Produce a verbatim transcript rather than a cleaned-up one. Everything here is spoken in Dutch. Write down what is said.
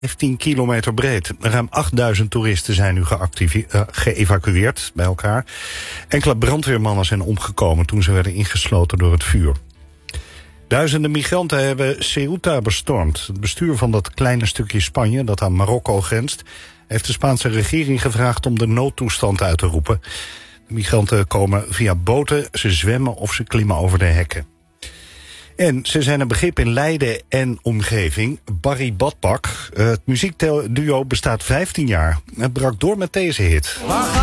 vijftien kilometer breed. Ruim achtduizend toeristen zijn nu geactieve- uh, geëvacueerd bij elkaar. Enkele brandweermannen zijn omgekomen toen ze werden ingesloten door het vuur. Duizenden migranten hebben Ceuta bestormd. Het bestuur van dat kleine stukje Spanje dat aan Marokko grenst heeft de Spaanse regering gevraagd om de noodtoestand uit te roepen. De migranten komen via boten, ze zwemmen of ze klimmen over de hekken. En ze zijn een begrip in Leiden en omgeving. Barry Badbak. Het muziekduo bestaat vijftien jaar. Het brak door met deze hit.